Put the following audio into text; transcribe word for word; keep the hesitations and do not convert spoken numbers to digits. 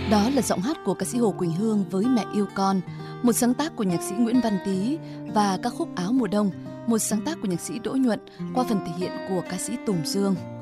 Đó là giọng hát của ca sĩ Hồ Quỳnh Hương với Mẹ yêu con, một sáng tác của nhạc sĩ Nguyễn Văn Tý, và ca khúc Áo mùa đông, một sáng tác của nhạc sĩ Đỗ Nhuận qua phần thể hiện của ca sĩ Tùng Dương.